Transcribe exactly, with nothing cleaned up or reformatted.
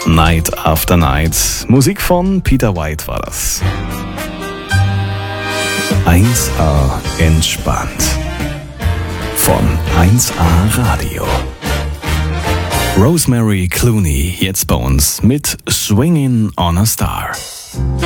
Night After Night. Musik von Peter White war das. eins A entspannt. Von eins A Radio. Rosemary Clooney jetzt bei uns mit Swingin' on a Star.